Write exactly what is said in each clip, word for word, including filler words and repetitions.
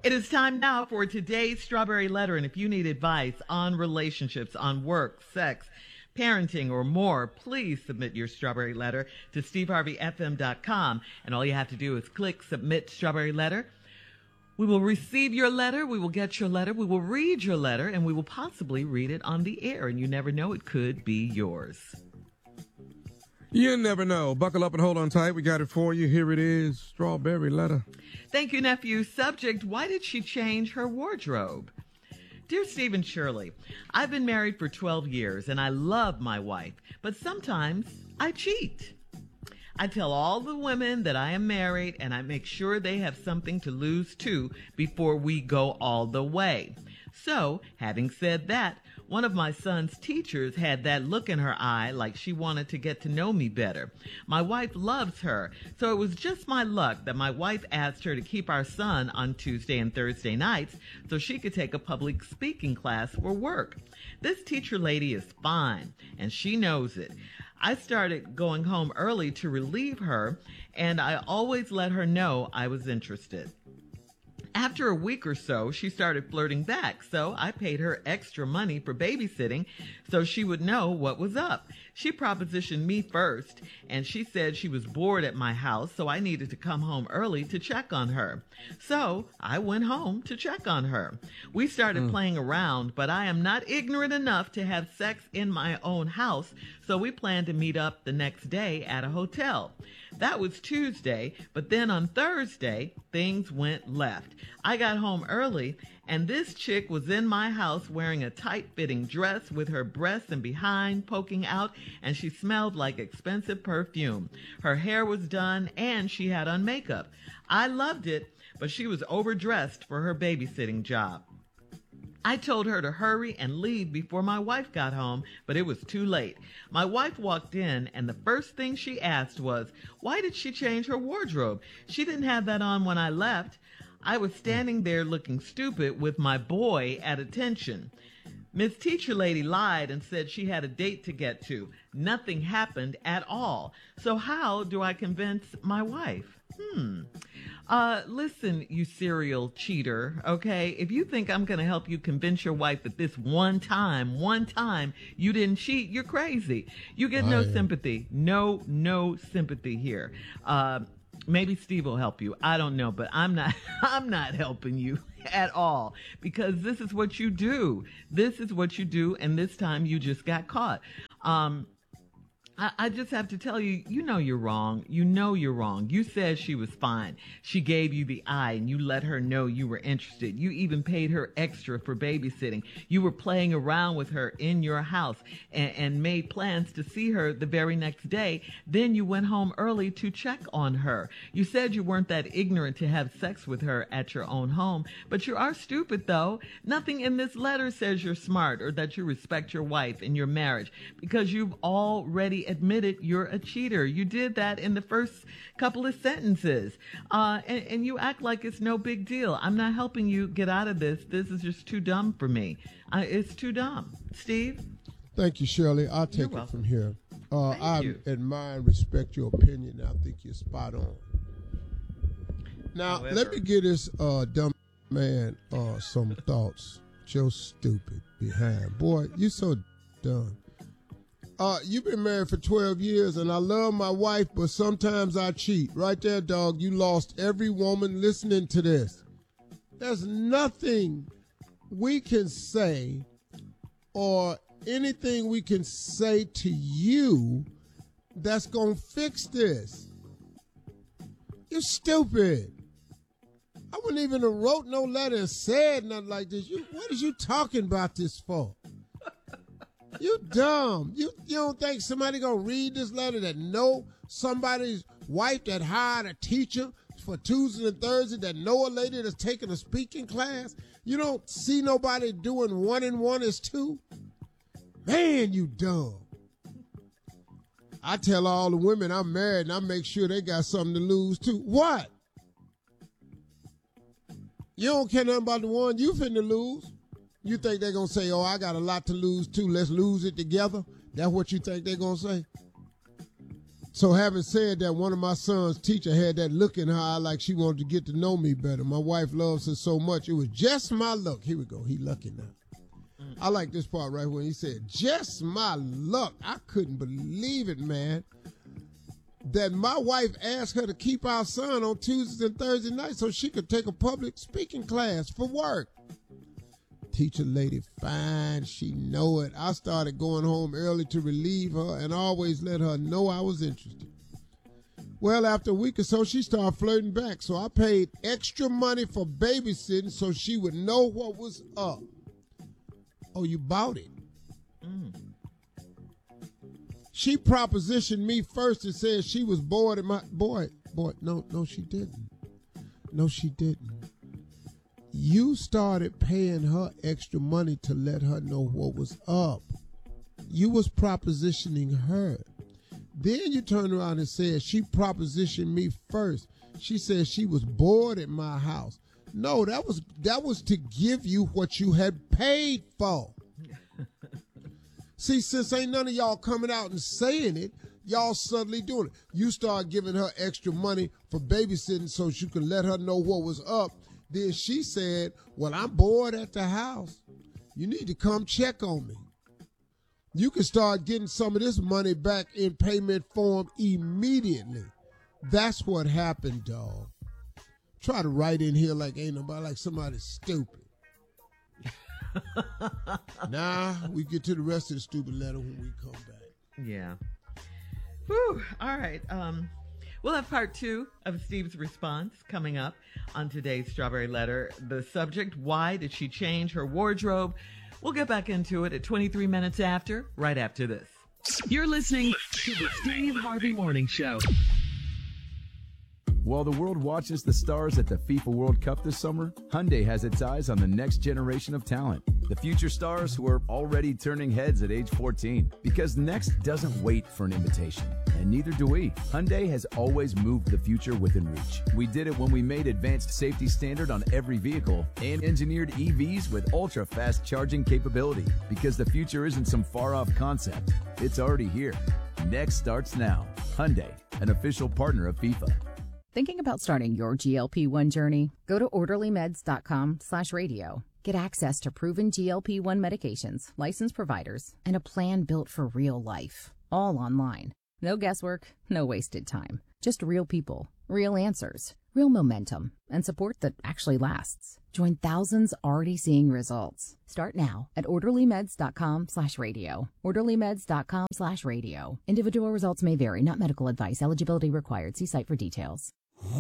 It is time now for today's Strawberry Letter. And if you need advice on relationships, on work, sex, parenting, or more, please submit your Strawberry Letter to steve harvey f m dot com. And all you have to do is click Submit Strawberry Letter. We will receive your letter. We will get your letter. We will read your letter, and we will possibly read it on the air. And you never know, it could be yours. You never know. Buckle up and hold on tight. We got it for you. Here it is. Strawberry Letter. Thank you, nephew. Subject, why did she change her wardrobe? Dear Steve and Shirley, I've been married for twelve years, and I love my wife, but sometimes I cheat. I tell all the women that I am married, and I make sure they have something to lose too before we go all the way. So, having said that, one of my son's teachers had that look in her eye like she wanted to get to know me better. My wife loves her, so it was just my luck that my wife asked her to keep our son on Tuesday and Thursday nights so she could take a public speaking class for work. This teacher lady is fine, and she knows it. I started going home early to relieve her, and I always let her know I was interested. After a week or so, she started flirting back, so I paid her extra money for babysitting so she would know what was up. She propositioned me first, and she said she was bored at my house, so I needed to come home early to check on her. So I went home to check on her. We started mm. playing around, but I am not ignorant enough to have sex in my own house, so we planned to meet up the next day at a hotel. That was Tuesday, but then on Thursday, things went left. I got home early, and this chick was in my house wearing a tight-fitting dress with her breasts and behind poking out, and she smelled like expensive perfume. Her hair was done, and she had on makeup. I loved it, but she was overdressed for her babysitting job. I told her to hurry and leave before my wife got home, but it was too late. My wife walked in, and the first thing she asked was, why did she change her wardrobe? She didn't have that on when I left. I was standing there looking stupid with my boy at attention. Miss Teacher Lady lied and said she had a date to get to. Nothing happened at all. So how do I convince my wife? Hmm. Uh, listen, you serial cheater, okay? If you think I'm going to help you convince your wife that this one time, one time you didn't cheat, you're crazy. You get no sympathy. No, no sympathy here. Uh, maybe Steve will help you. I don't know, but I'm not, I'm not helping you at all because this is what you do. This is what you do, and this time you just got caught. Um, I, I just have to tell you, you know you're wrong. You know you're wrong. You said she was fine. She gave you the eye and you let her know you were interested. You even paid her extra for babysitting. You were playing around with her in your house and, and made plans to see her the very next day. Then you went home early to check on her. You said you weren't that ignorant to have sex with her at your own home, but you are stupid though. Nothing in this letter says you're smart or that you respect your wife and your marriage because you've already admitted you're a cheater. You did that in the first couple of sentences. Uh, and, and you act like it's no big deal. I'm not helping you get out of this. This is just too dumb for me. Uh, it's too dumb. Steve? Thank you, Shirley. I'll take You're it welcome. from here. Uh, Thank I you. admire and respect your opinion. I think you're spot on. Now, However, let me give this uh, dumb man uh, some thoughts. Joe stupid behind. Boy, you so dumb. Uh, you've been married for twelve years, and I love my wife, but sometimes I cheat. Right there, dog, you lost every woman listening to this. There's nothing we can say or anything we can say to you that's going to fix this. You're stupid. I wouldn't even have wrote no letter and said nothing like this. You, what is you talking about this for? You dumb. You you don't think somebody gonna read this letter that know somebody's wife that hired a teacher for Tuesday and Thursday, that know a lady that's taking a speaking class? You don't see nobody doing one and one is two? Man, you dumb. I tell all the women I'm married and I make sure they got something to lose too. What? You don't care nothing about the one you finna lose. You think they're going to say, oh, I got a lot to lose too. Let's lose it together. That's what you think they're going to say? So having said that, one of my son's teacher had that look in her eye like she wanted to get to know me better. My wife loves her so much. It was just my luck. Here we go. He lucky now. Mm. I like this part right when he said, just my luck. I couldn't believe it, man, that my wife asked her to keep our son on Tuesdays and Thursday nights so she could take a public speaking class for work. Teacher lady fine, she know it. I started going home early to relieve her and always let her know I was interested. Well, after a week or so, she started flirting back, so I paid extra money for babysitting so she would know what was up. Oh, you bought it? Mm. She propositioned me first and said she was bored in my... Boy, boy, no, no, she didn't. No, she didn't. You started paying her extra money to let her know what was up. You was propositioning her. Then you turned around and said she propositioned me first. She said she was bored at my house. No, that was that was to give you what you had paid for. See, since ain't none of y'all coming out and saying it, y'all suddenly doing it. You start giving her extra money for babysitting so you can let her know what was up. Then she said, well, I'm bored at the house. You need to come check on me. You can start getting some of this money back in payment form immediately. That's what happened, dog. Try to write in here like ain't nobody, like somebody stupid. Nah, we get to the rest of the stupid letter when we come back. Yeah. Whew. All right. Um, we'll have part two of Steve's response coming up on today's Strawberry Letter. The subject, why did she change her wardrobe? We'll get back into it at twenty-three minutes after, right after this. You're listening to the Steve Harvey Morning Show. While the world watches the stars at the FIFA World Cup this summer, Hyundai has its eyes on the next generation of talent. The future stars who are already turning heads at age fourteen. Because next doesn't wait for an invitation, and neither do we. Hyundai has always moved the future within reach. We did it when we made advanced safety standard on every vehicle and engineered E Vs with ultra-fast charging capability. Because the future isn't some far-off concept. It's already here. Next starts now. Hyundai, an official partner of FIFA. Thinking about starting your G L P one journey? Go to orderly meds dot com slash radio. Get access to proven G L P one medications, licensed providers, and a plan built for real life. All online. No guesswork, no wasted time. Just real people, real answers, real momentum, and support that actually lasts. Join thousands already seeing results. Start now at orderly meds dot com slash radio. orderly meds dot com slash radio. Individual results may vary, not medical advice. Eligibility required. See site for details.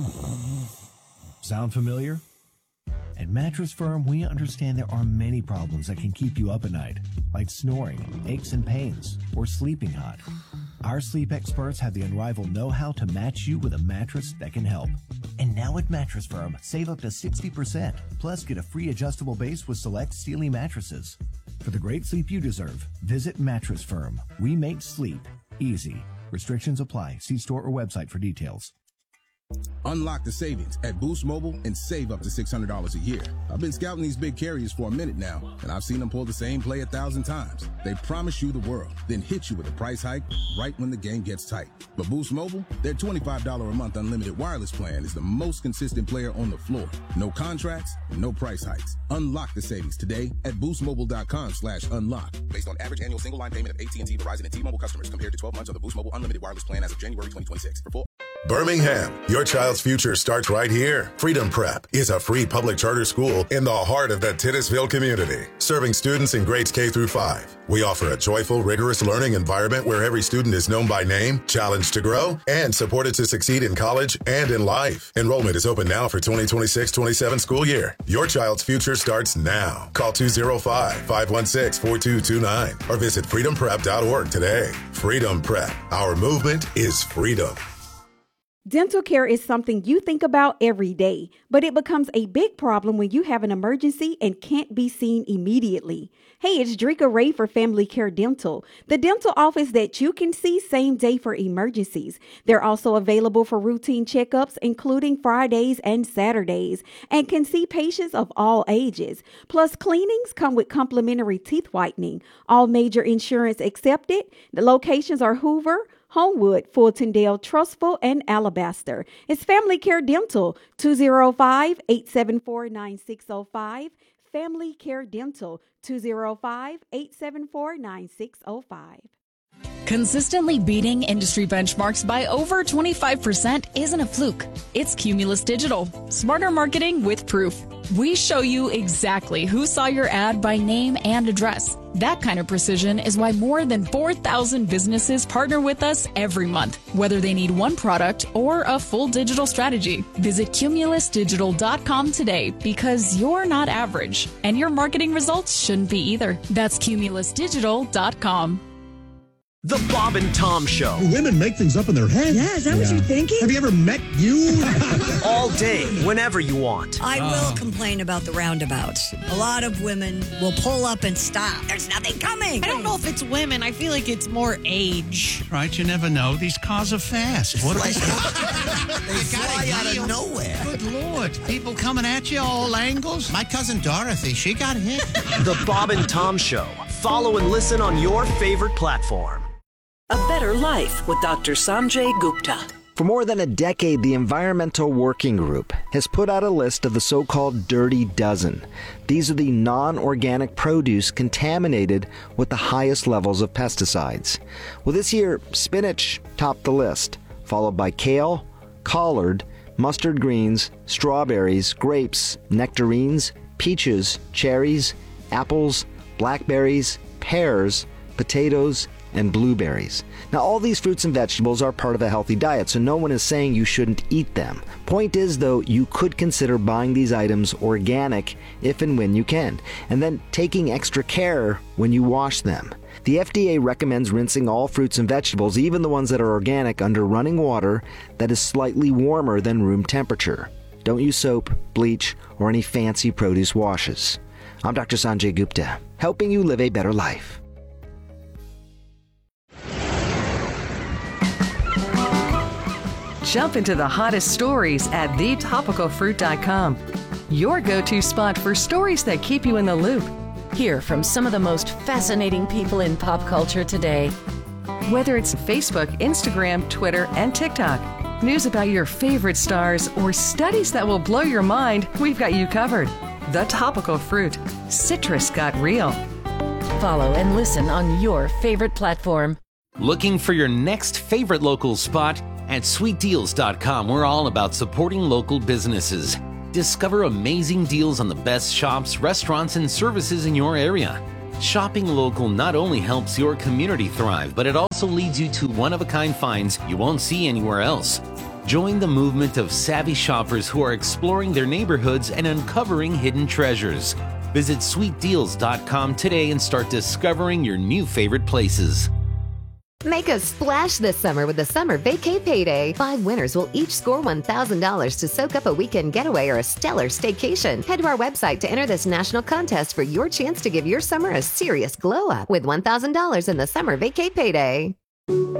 Sound familiar? At Mattress Firm, we understand there are many problems that can keep you up at night, like snoring, aches and pains, or sleeping hot. Our sleep experts have the unrivaled know-how to match you with a mattress that can help. And now at Mattress Firm, save up to sixty percent, plus get a free adjustable base with select Sealy mattresses. For the great sleep you deserve, visit Mattress Firm. We make sleep easy. Restrictions apply. See store or website for details. Unlock the savings at Boost Mobile and save up to six hundred dollars a year. I've been scouting these big carriers for a minute now, and I've seen them pull the same play a thousand times. They promise you the world, then hit you with a price hike right when the game gets tight. But Boost Mobile, their twenty-five dollars a month unlimited wireless plan is the most consistent player on the floor. No contracts, no price hikes. Unlock the savings today at boost mobile dot com slash unlock. Based on average annual single line payment of A T and T, Verizon, and T-Mobile customers compared to twelve months of the Boost Mobile unlimited wireless plan as of January twenty twenty-six. For full Birmingham, your child's future starts right here. Freedom Prep is a free public charter school in the heart of the Titusville community, serving students in grades K through five. We offer a joyful, rigorous learning environment where every student is known by name, challenged to grow, and supported to succeed in college and in life. Enrollment is open now for twenty twenty-six twenty-seven school year. Your child's future starts now. Call two oh five, five one six, four two two nine or visit freedom prep dot org today. Freedom Prep. Our movement is freedom. Dental care is something you think about every day, but it becomes a big problem when you have an emergency and can't be seen immediately. Hey, it's Drika Ray for Family Care Dental, the dental office that you can see same day for emergencies. They're also available for routine checkups, including Fridays and Saturdays, and can see patients of all ages. Plus, cleanings come with complimentary teeth whitening. All major insurance accepted. The locations are Hoover, Homewood, Fultondale, Trustful, and Alabaster. It's Family Care Dental, two oh five, eight seven four, nine six oh five. Family Care Dental, two oh five, eight seven four, nine six oh five. Consistently beating industry benchmarks by over twenty-five percent isn't a fluke. It's Cumulus Digital. Smarter marketing with proof. We show you exactly who saw your ad by name and address. That kind of precision is why more than four thousand businesses partner with us every month, whether they need one product or a full digital strategy. Visit cumulus digital dot com today because you're not average, and your marketing results shouldn't be either. That's cumulus digital dot com. The Bob and Tom Show. Do women make things up in their head? Yeah, is that yeah. what you're thinking? Have you ever met you? All day, whenever you want. I will oh. complain about the roundabouts. A lot of women will pull up and stop. There's nothing coming. I don't know if it's women. I feel like it's more age. Right, you never know. These cars are fast. What they fly out of nowhere. Good Lord. People coming at you all angles. My cousin Dorothy, she got hit. The Bob and Tom Show. Follow and listen on your favorite platform. A Better Life with Doctor Sanjay Gupta. For more than a decade, the Environmental Working Group has put out a list of the so-called Dirty Dozen. These are the non-organic produce contaminated with the highest levels of pesticides. Well, this year, spinach topped the list, followed by kale, collard, mustard greens, strawberries, grapes, nectarines, peaches, cherries, apples, blackberries, pears, potatoes, and blueberries. Now, all these fruits and vegetables are part of a healthy diet, so no one is saying you shouldn't eat them. Point is, though, you could consider buying these items organic if and when you can, and then taking extra care when you wash them. The F D A recommends rinsing all fruits and vegetables, even the ones that are organic, under running water that is slightly warmer than room temperature. Don't use soap, bleach, or any fancy produce washes. I'm Doctor Sanjay Gupta, helping you live a better life. Jump into the hottest stories at the topical fruit dot com. Your go-to spot for stories that keep you in the loop. Hear from some of the most fascinating people in pop culture today. Whether it's Facebook, Instagram, Twitter, and TikTok, news about your favorite stars, or studies that will blow your mind, we've got you covered. The Topical Fruit. Citrus got real. Follow and listen on your favorite platform. Looking for your next favorite local spot? At sweet deals dot com, we're all about supporting local businesses. Discover amazing deals on the best shops, restaurants, and services in your area. Shopping local not only helps your community thrive, but it also leads you to one-of-a-kind finds you won't see anywhere else. Join the movement of savvy shoppers who are exploring their neighborhoods and uncovering hidden treasures. Visit sweet deals dot com today and start discovering your new favorite places. Make a splash this summer with the Summer Vacay Payday. Five winners will each score one thousand dollars to soak up a weekend getaway or a stellar staycation. Head to our website to enter this national contest for your chance to give your summer a serious glow up with one thousand dollars in the Summer Vacay Payday.